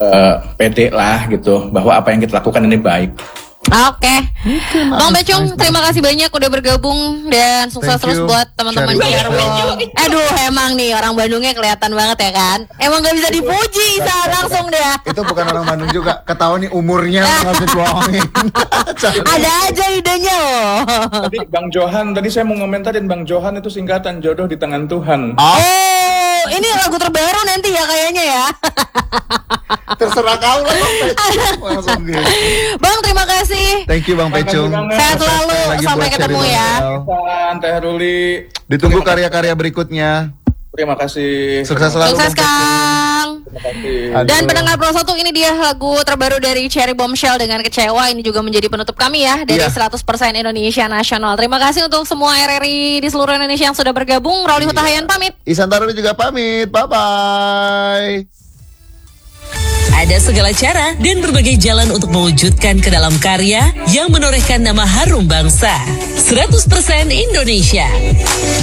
pede lah gitu bahwa apa yang kita lakukan ini baik. Oke, Bang Pecung, terima kasih banyak udah bergabung dan sukses terus buat teman-teman Cirebon. Aduh, emang nih orang Bandungnya kelihatan banget ya kan? Emang gak bisa dipuji, Isa, langsung deh. Itu bukan orang Bandung juga, ketahuan nih umurnya nggak bisa bohongin. Ada aja idenya loh. Tadi Bang Johan, tadi saya mau ngomentarin Bang Johan itu singkatan jodoh di tangan Tuhan. Oh, ini lagu terbaru nanti ya kayaknya ya. Terserah kau lah langsung gitu. Bang, terima kasih. Thank you Bang Pecung. Sehat selalu, sampai ketemu ya. Teh Ruli. Ditunggu karya-karya berikutnya. Terima kasih. Sukses selalu. Sukses Kang. Terima kasih. Dan pendengar Pro 1, ini dia lagu terbaru dari Cherry Bombshell dengan Kecewa. Ini juga menjadi penutup kami ya dari 100% Indonesia Nasional. Terima kasih untuk semua RRI di seluruh Indonesia yang sudah bergabung. Roli Hutahayan pamit. Ihsan Taruni juga pamit. Bye-bye. Ada segala cara dan berbagai jalan untuk mewujudkan ke dalam karya yang menorehkan nama harum bangsa. 100% Indonesia.